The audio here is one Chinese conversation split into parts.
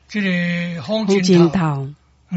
这个风风镜头， 镜头，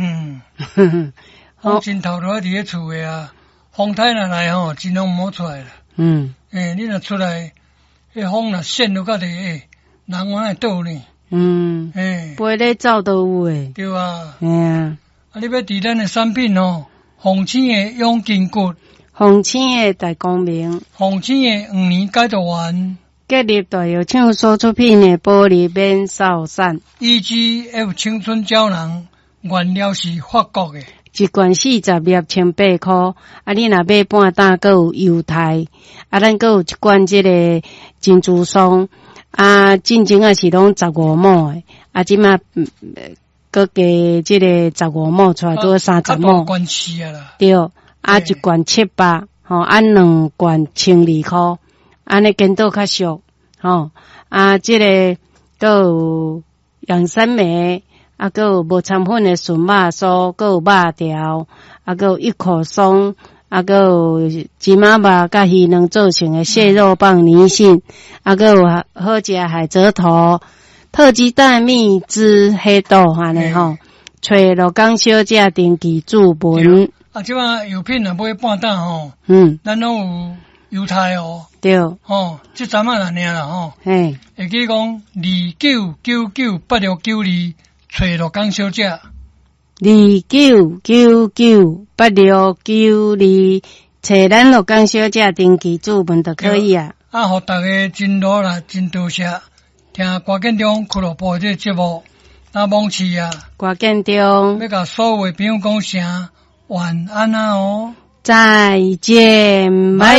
风镜头都伫咧厝诶啊，风台若来吼，尽量摸出来啦。你若出来，迄风若扇到到底，人往会倒呢？ 飞咧走都有诶。 对啊。 啊， 你要伫咱诶产品哦，红青诶永筋骨， 红青诶大光明， 红青诶5年解毒丸， 结合大药厂所出品诶玻璃免扫散 EGF 青春胶囊，原料是法国诶。 一罐40粒1,800块，你若买半打，还有犹太，咱还有一罐这个珍珠松，进前是拢15毛诶，即马搁加这个15毛出来，都30毛。 罐起啊啦。 对，一罐700，2罐1,200块，安尼见到较俗，这个还有养生梅。还有无掺粉的纯肉酥，还有肉条，还有一口松，还有芝麻肉甲鱼卵做成的蟹肉棒泥性，还有好食海蜇头、特级蛋蜜汁黑豆安尼吼，找罗岗小姐登记注文。 即摆药品若买半担吼，咱拢有犹太哦。 对。 这阵仔啦尔啦吼。 会记讲29998692。找罗岗小姐 ，29998692，找咱罗岗小姐登记注文就可以啊。 互大家真努力，真多谢，听郭建中俱乐部这个节目，往期啊。 郭建中要甲所有的朋友讲声晚安啊哦， 再见，拜。